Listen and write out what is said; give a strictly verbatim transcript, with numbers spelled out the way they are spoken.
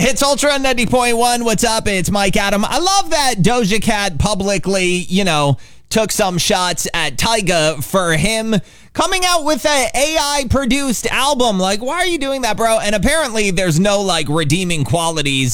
It's Ultra ninety point one. What's up? It's Mike Adam. I love that Doja Cat publicly, you know, took some shots at Tyga for him coming out with an A I-produced album. Like, why are you doing that, bro? And apparently there's no, like, redeeming qualities